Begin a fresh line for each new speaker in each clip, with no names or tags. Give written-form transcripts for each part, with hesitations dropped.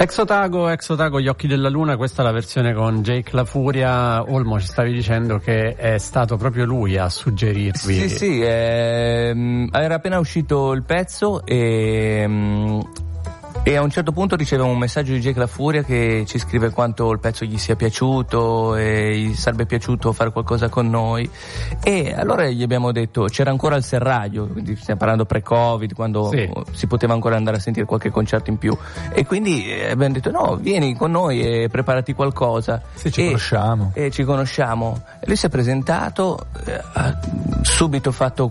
Ex Otago, Gli occhi della luna, questa è la versione con Jake La Furia. Olmo, ci stavi dicendo che è stato proprio lui a suggerirvi.
Sì, era appena uscito il pezzo e a un certo punto riceve un messaggio di Jake La Furia che ci scrive quanto il pezzo gli sia piaciuto e gli sarebbe piaciuto fare qualcosa con noi, e allora gli abbiamo detto, c'era ancora il serraglio, quindi stiamo parlando pre-Covid, quando si poteva ancora andare a sentire qualche concerto in più, e quindi abbiamo detto no, vieni con noi e preparati qualcosa.
Ci conosciamo.
E ci conosciamo. E lui si è presentato, ha subito fatto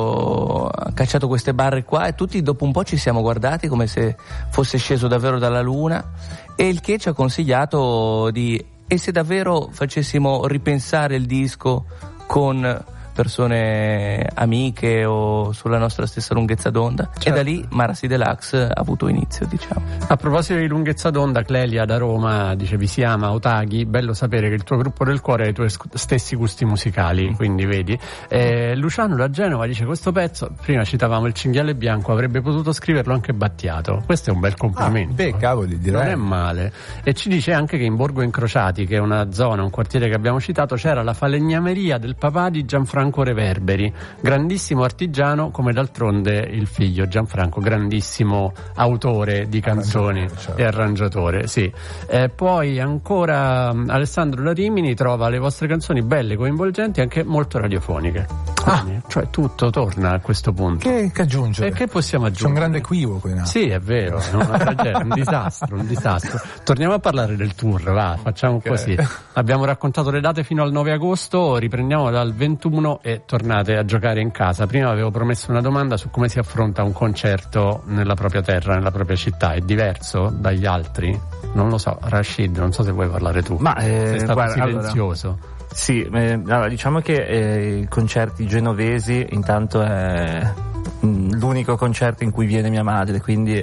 ha cacciato queste barre qua, e tutti dopo un po' ci siamo guardati come se fosse sceso davvero dalla luna, e il che ci ha consigliato e se davvero facessimo ripensare il disco con persone amiche o sulla nostra stessa lunghezza d'onda, certo. E da lì Marassi Deluxe ha avuto inizio, diciamo.
A proposito di lunghezza d'onda, Clelia da Roma dice: vi si ama Otaghi, bello sapere che il tuo gruppo del cuore ha i tuoi stessi gusti musicali, quindi vedi. Luciano da Genova dice: questo pezzo, prima citavamo il Cinghiale Bianco, avrebbe potuto scriverlo anche Battiato. Questo è un bel complimento.
Cavoli, direi.
Non è male. E ci dice anche che in Borgo Incrociati, che è una zona, un quartiere che abbiamo citato, c'era la falegnameria del papà di Gianfranco Reverberi, grandissimo artigiano, come d'altronde il figlio Gianfranco, grandissimo autore di canzoni, certo. E arrangiatore, sì. Poi ancora Alessandro da Rimini trova le vostre canzoni belle, coinvolgenti, anche molto radiofoniche. Quindi, cioè tutto torna a questo punto.
Che aggiungere?
E che possiamo aggiungere?
C'è un grande equivoco in atto.
Sì, è vero, è una tragedia, un disastro. Torniamo a parlare del tour, va, facciamo così. Abbiamo raccontato le date fino al 9 agosto, riprendiamo dal 21 e tornate a giocare in casa. Prima avevo promesso una domanda su come si affronta un concerto nella propria terra, nella propria città. È diverso dagli altri? Non lo so, Rashid, non so se vuoi parlare tu.
Ma
sei stato silenzioso.
Allora, sì, allora, diciamo che i concerti genovesi intanto è l'unico concerto in cui viene mia madre, quindi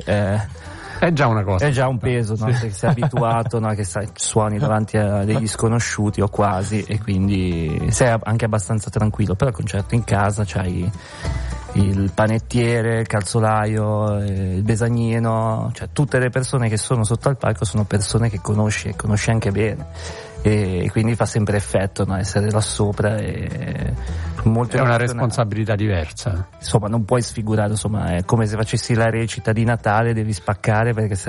è già una cosa.
È già un peso, no?
Sì.
Che sei abituato, no? Che suoni davanti a degli sconosciuti o quasi, e quindi sei anche abbastanza tranquillo. Però il concerto in casa c'hai il panettiere, il calzolaio, il besagnino, cioè tutte le persone che sono sotto al palco sono persone che conosci e conosci anche bene, e quindi fa sempre effetto, no? Essere là sopra è
una responsabilità diversa.
Insomma, non puoi sfigurare, insomma, è come se facessi la recita di Natale, devi spaccare perché